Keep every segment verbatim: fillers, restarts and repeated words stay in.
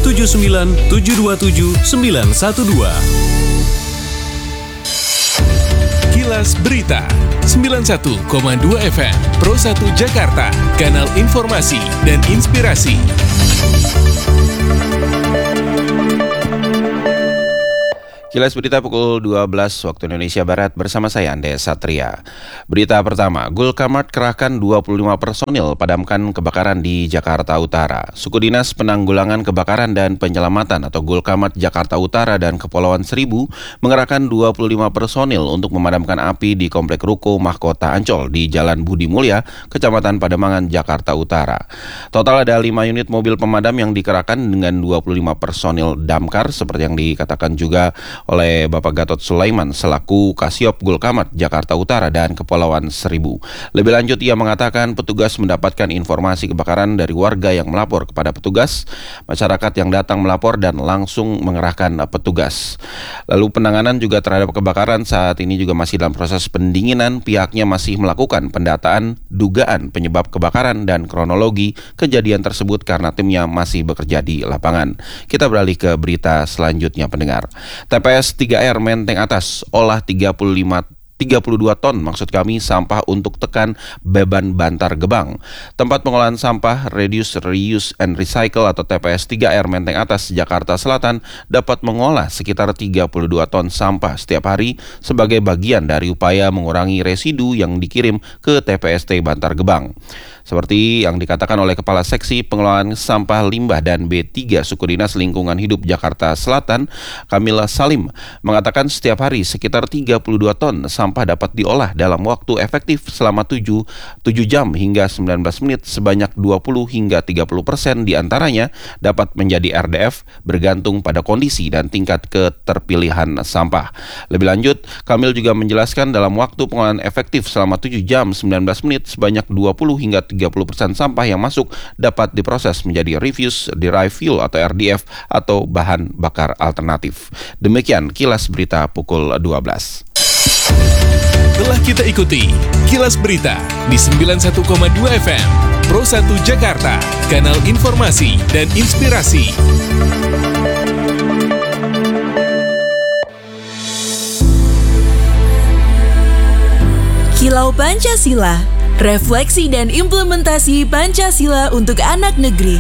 tujuh sembilan tujuh dua tujuh sembilan satu dua. Kilas Berita sembilan puluh satu koma dua F M Pro satu Jakarta, kanal informasi dan inspirasi. Kilas Berita pukul dua belas waktu Indonesia Barat bersama saya Ande Satria. Berita pertama, Gulkamart kerahkan dua puluh lima personil padamkan kebakaran di Jakarta Utara. Suku Dinas Penanggulangan Kebakaran dan Penyelamatan atau Gulkamart Jakarta Utara dan Kepulauan Seribu mengerahkan dua puluh lima personil untuk memadamkan api di Komplek Ruko Mahkota Ancol di Jalan Budi Mulya, Kecamatan Pademangan, Jakarta Utara. Total ada lima unit mobil pemadam yang dikerahkan dengan dua puluh lima personil damkar seperti yang dikatakan juga oleh Bapak Gatot Sulaiman selaku Kasiop Gulkamart Jakarta Utara dan Kepulauan Seribu. Lebih lanjut ia mengatakan petugas mendapatkan informasi kebakaran dari warga yang melapor kepada petugas, masyarakat yang datang melapor dan langsung mengerahkan petugas. Lalu penanganan juga terhadap kebakaran saat ini juga masih dalam proses pendinginan. Pihaknya masih melakukan pendataan dugaan penyebab kebakaran dan kronologi kejadian tersebut karena timnya masih bekerja di lapangan. Kita beralih ke berita selanjutnya pendengar. T P S tiga R Menteng Atas olah tiga puluh lima tiga puluh dua ton maksud kami sampah untuk tekan beban Bantar Gebang. Tempat pengolahan sampah Reduce, Reuse, and Recycle atau T P S tiga R Menteng Atas Jakarta Selatan dapat mengolah sekitar tiga puluh dua ton sampah setiap hari sebagai bagian dari upaya mengurangi residu yang dikirim ke T P S T Bantar Gebang. Seperti yang dikatakan oleh Kepala Seksi Pengelolaan Sampah Limbah dan B tiga Suku Dinas Lingkungan Hidup Jakarta Selatan, Kamila Salim, mengatakan setiap hari sekitar tiga puluh dua ton sampah dapat diolah dalam waktu efektif selama tujuh jam hingga sembilan belas menit. Sebanyak dua puluh hingga tiga puluh persen diantaranya dapat menjadi R D F bergantung pada kondisi dan tingkat keterpilihan sampah. Lebih lanjut, Kamil juga menjelaskan dalam waktu pengolahan efektif selama tujuh jam sembilan belas menit sebanyak dua puluh hingga tiga puluh persen sampah yang masuk dapat diproses menjadi refuse derived fuel atau R D F atau bahan bakar alternatif. Demikian Kilas Berita pukul dua belas. Telah kita ikuti Kilas Berita di sembilan puluh satu koma dua F M Pro satu Jakarta, kanal informasi dan inspirasi. Kilau Pancasila, refleksi dan implementasi Pancasila untuk anak negeri.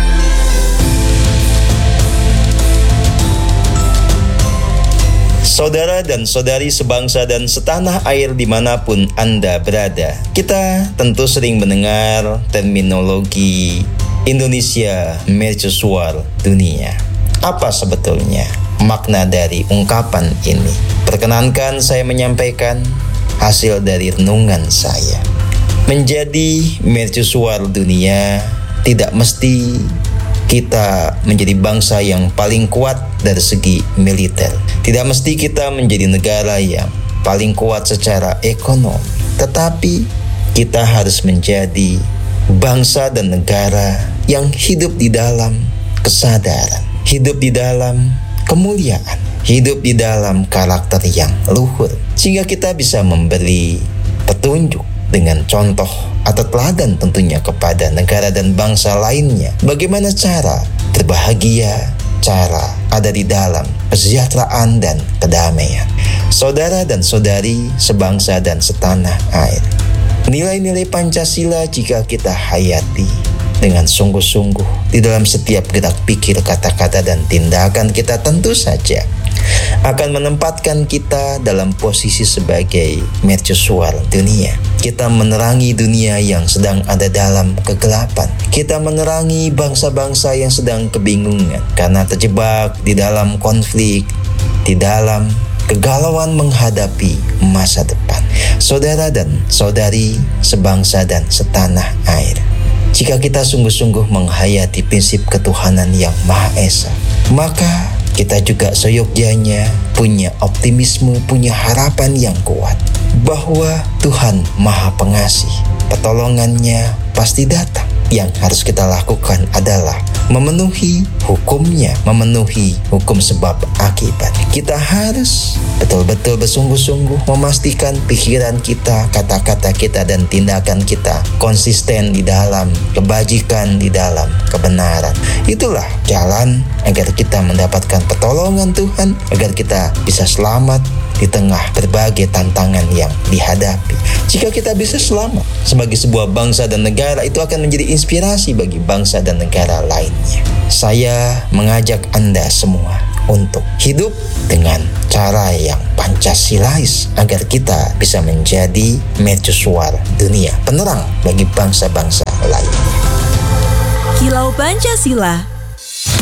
Saudara dan saudari sebangsa dan setanah air dimanapun Anda berada, kita tentu sering mendengar terminologi Indonesia Mercusuar Dunia. Apa sebetulnya makna dari ungkapan ini? Perkenankan saya menyampaikan hasil dari renungan saya. Menjadi mercusuar dunia tidak mesti kita menjadi bangsa yang paling kuat dari segi militer. Tidak mesti kita menjadi negara yang paling kuat secara ekonomi. Tetapi kita harus menjadi bangsa dan negara yang hidup di dalam kesadaran, hidup di dalam kemuliaan, hidup di dalam karakter yang luhur. Sehingga kita bisa memberi petunjuk dengan contoh atau teladan tentunya kepada negara dan bangsa lainnya. Bagaimana cara berbahagia, cara ada di dalam kesejahteraan dan kedamaian. Saudara dan saudari sebangsa dan setanah air, nilai-nilai Pancasila jika kita hayati dengan sungguh-sungguh di dalam setiap gerak pikir, kata-kata, dan tindakan kita tentu saja akan menempatkan kita dalam posisi sebagai mercusuar dunia. Kita menerangi dunia yang sedang ada dalam kegelapan. Kita menerangi bangsa-bangsa yang sedang kebingungan karena terjebak di dalam konflik, di dalam kegalauan menghadapi masa depan. Saudara dan saudari sebangsa dan setanah air, jika kita sungguh-sungguh menghayati prinsip ketuhanan yang Maha Esa, maka kita juga seyogyanya punya optimisme, punya harapan yang kuat bahwa Tuhan Maha Pengasih, pertolongannya pasti datang. yang harus kita lakukan adalah memenuhi hukumnya, memenuhi hukum sebab akibat. Kita harus betul-betul bersungguh-sungguh memastikan pikiran kita, kata-kata kita, dan tindakan kita konsisten di dalam kebajikan, di dalam kebenaran. Itulah jalan agar kita mendapatkan pertolongan Tuhan, agar kita bisa selamat di tengah berbagai tantangan yang dihadapi. Jika kita bisa selamat sebagai sebuah bangsa dan negara, itu akan menjadi inspirasi bagi bangsa dan negara lainnya. Saya mengajak Anda semua untuk hidup dengan cara yang Pancasilais agar kita bisa menjadi mercusuar dunia, penerang bagi bangsa-bangsa lain. Kilau Pancasila